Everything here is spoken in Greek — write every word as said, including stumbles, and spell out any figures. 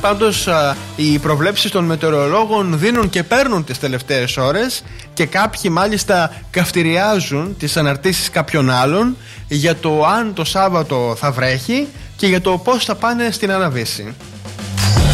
Πάντως οι προβλέψεις των μετεωρολόγων δίνουν και παίρνουν τις τελευταίες ώρες και κάποιοι μάλιστα καυτηριάζουν τις αναρτήσεις κάποιων άλλων για το αν το Σάββατο θα βρέχει και για το πώς θα πάνε στην Αναβίση.